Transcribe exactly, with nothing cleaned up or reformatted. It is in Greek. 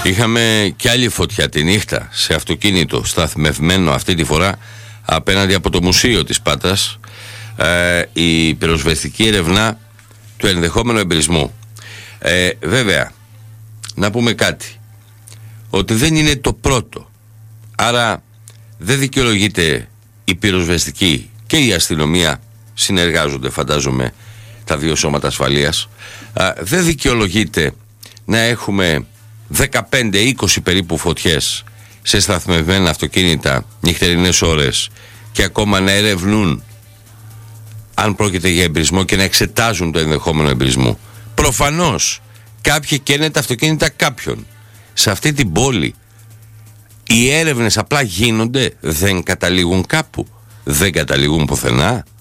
Είχαμε κι άλλη φωτιά τη νύχτα σε αυτοκίνητο σταθμευμένο αυτή τη φορά απέναντι από το Μουσείο της Πάτρας, ε, η πυροσβεστική ερευνά του ενδεχόμενου εμπρισμού. Ε, βέβαια, να πούμε κάτι, ότι δεν είναι το πρώτο, άρα δεν δικαιολογείται η πυροσβεστική και η αστυνομία, συνεργάζονται φαντάζομαι τα δύο σώματα ασφαλείας, ε, δεν δικαιολογείται να έχουμε δεκαπέντε είκοσι περίπου φωτιές σε σταθμευμένα αυτοκίνητα νυχτερινές ώρες και ακόμα να ερευνούν αν πρόκειται για εμπρισμό και να εξετάζουν το ενδεχόμενο εμπρισμού. Προφανώς κάποιοι καίνε τα αυτοκίνητα κάποιον. Σε αυτή την πόλη οι έρευνες απλά γίνονται, δεν καταλήγουν κάπου, δεν καταλήγουν πουθενά.